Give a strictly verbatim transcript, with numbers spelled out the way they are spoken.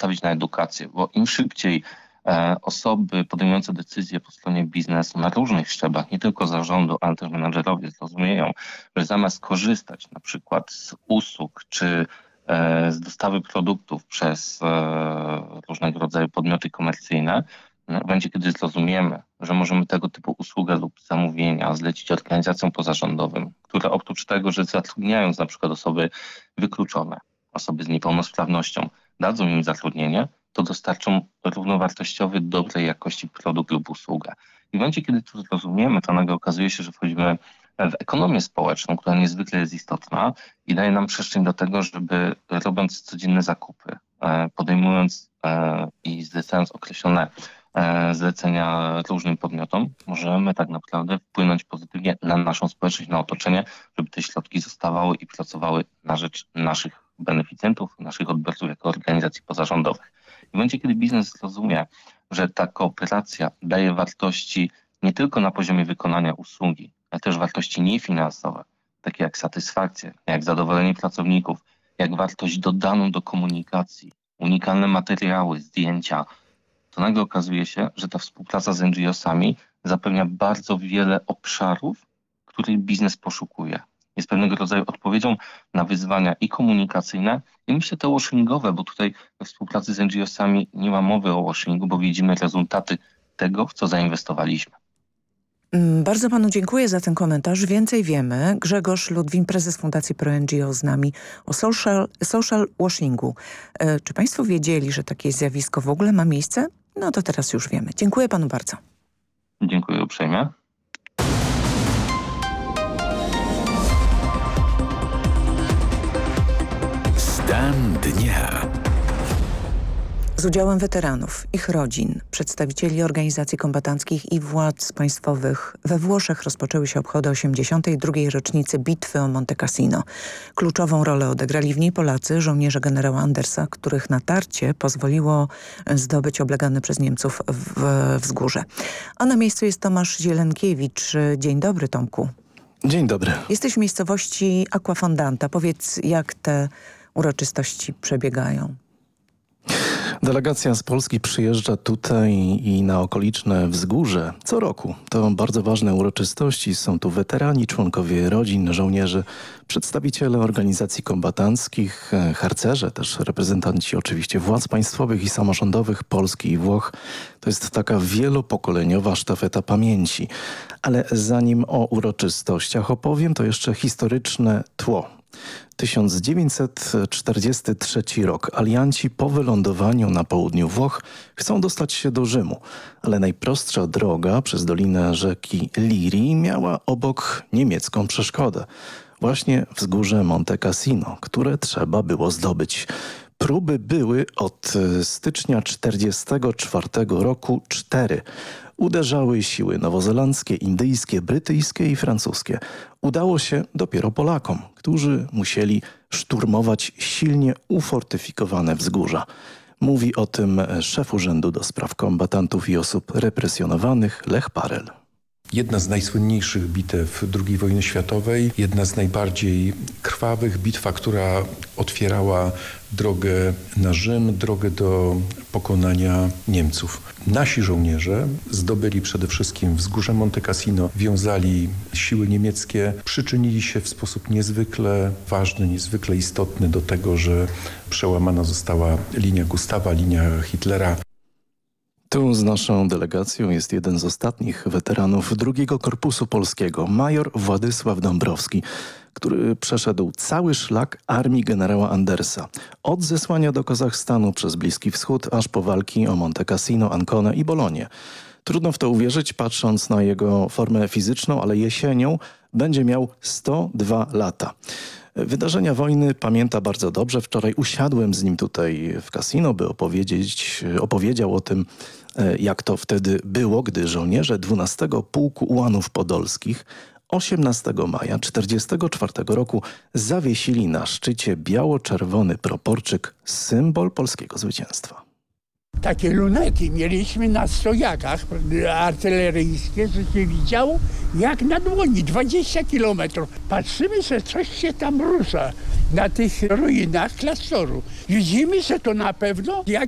postawić na edukację, bo im szybciej e, osoby podejmujące decyzje po stronie biznesu na różnych szczeblach, nie tylko zarządu, ale też menadżerowie zrozumieją, że zamiast korzystać na przykład z usług czy e, z dostawy produktów przez e, różnego rodzaju podmioty komercyjne, no, w momencie, kiedy zrozumiemy, że możemy tego typu usługę lub zamówienia zlecić organizacjom pozarządowym, które oprócz tego, że zatrudniając na przykład osoby wykluczone, osoby z niepełnosprawnością, dadzą im zatrudnienie, to dostarczą równowartościowy, dobrej jakości produkt lub usługę. I w momencie, kiedy to zrozumiemy, to nagle okazuje się, że wchodzimy w ekonomię społeczną, która niezwykle jest istotna i daje nam przestrzeń do tego, żeby robiąc codzienne zakupy, podejmując i zlecając określone zlecenia różnym podmiotom, możemy tak naprawdę wpłynąć pozytywnie na naszą społeczność, na otoczenie, żeby te środki zostawały i pracowały na rzecz naszych beneficjentów, naszych odbiorców jako organizacji pozarządowych. I w momencie, kiedy biznes zrozumie, że ta kooperacja daje wartości nie tylko na poziomie wykonania usługi, ale też wartości niefinansowe, takie jak satysfakcja, jak zadowolenie pracowników, jak wartość dodaną do komunikacji, unikalne materiały, zdjęcia, to nagle okazuje się, że ta współpraca z N G O sami zapewnia bardzo wiele obszarów, których biznes poszukuje. Jest pewnego rodzaju odpowiedzią na wyzwania i komunikacyjne, i myślę te washingowe, bo tutaj we współpracy z N G O sami nie ma mowy o washingu, bo widzimy rezultaty tego, w co zainwestowaliśmy. Bardzo panu dziękuję za ten komentarz. Więcej wiemy. Grzegorz Ludwin, prezes Fundacji ProNGO z nami o social, social washingu. E, czy państwo wiedzieli, że takie zjawisko w ogóle ma miejsce? No to teraz już wiemy. Dziękuję panu bardzo. Dziękuję uprzejmie. Stan dnia. Z udziałem weteranów, ich rodzin, przedstawicieli organizacji kombatanckich i władz państwowych we Włoszech rozpoczęły się obchody osiemdziesiątej drugiej rocznicy bitwy o Monte Cassino. Kluczową rolę odegrali w niej Polacy, żołnierze generała Andersa, których natarcie pozwoliło zdobyć oblegane przez Niemców w wzgórze. A na miejscu jest Tomasz Zielenkiewicz. Dzień dobry, Tomku. Dzień dobry. Jesteś w miejscowości Aquafondanta. Powiedz, jak te uroczystości przebiegają. Delegacja z Polski przyjeżdża tutaj i na okoliczne wzgórze co roku. To bardzo ważne uroczystości. Są tu weterani, członkowie rodzin, żołnierzy, przedstawiciele organizacji kombatanckich, harcerze, też reprezentanci oczywiście władz państwowych i samorządowych Polski i Włoch. To jest taka wielopokoleniowa sztafeta pamięci. Ale zanim o uroczystościach opowiem, to jeszcze historyczne tło. tysiąc dziewięćset czterdziesty trzeci rok. Alianci po wylądowaniu na południu Włoch chcą dostać się do Rzymu, ale najprostsza droga przez dolinę rzeki Lirii miała obok niemiecką przeszkodę. Właśnie wzgórze Monte Cassino, które trzeba było zdobyć. Próby były od stycznia czterdziestego czwartego roku cztery. Uderzały siły nowozelandzkie, indyjskie, brytyjskie i francuskie. Udało się dopiero Polakom, którzy musieli szturmować silnie ufortyfikowane wzgórza. Mówi o tym szef Urzędu do Spraw Kombatantów i Osób Represjonowanych Lech Parel. Jedna z najsłynniejszych bitew drugiej wojny światowej, jedna z najbardziej krwawych, bitwa, która otwierała drogę na Rzym, drogę do pokonania Niemców. Nasi żołnierze zdobyli przede wszystkim wzgórze Monte Cassino, wiązali siły niemieckie, przyczynili się w sposób niezwykle ważny, niezwykle istotny do tego, że przełamana została linia Gustawa, linia Hitlera. Tu z naszą delegacją jest jeden z ostatnich weteranów drugiego Korpusu Polskiego, major Władysław Dąbrowski, który przeszedł cały szlak armii generała Andersa. Od zesłania do Kazachstanu przez Bliski Wschód, aż po walki o Monte Cassino, Ancona i Bolonię. Trudno w to uwierzyć, patrząc na jego formę fizyczną, ale jesienią będzie miał sto dwa lata. Wydarzenia wojny pamięta bardzo dobrze. Wczoraj usiadłem z nim tutaj w kasino, by opowiedzieć, opowiedział o tym, jak to wtedy było, gdy żołnierze dwunastego Pułku Ułanów Podolskich osiemnastego maja tysiąc dziewięćset czterdziestego czwartego roku zawiesili na szczycie biało-czerwony proporczyk, symbol polskiego zwycięstwa. Takie lunety mieliśmy na stojakach artyleryjskie, że się widziało jak na dłoni, dwadzieścia kilometrów. Patrzymy, że coś się tam rusza na tych ruinach klasztoru. Widzimy, że to na pewno jak